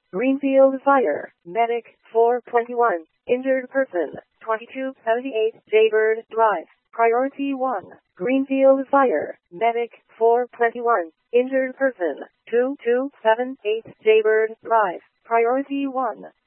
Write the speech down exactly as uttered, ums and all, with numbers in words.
Greenfield Fire, Medic, four twenty-one, injured person, twenty-two seventy-eight, Jaybird Drive, priority one. Greenfield Fire, Medic, four twenty-one, injured person, two two seven eight, Jaybird Drive, priority one.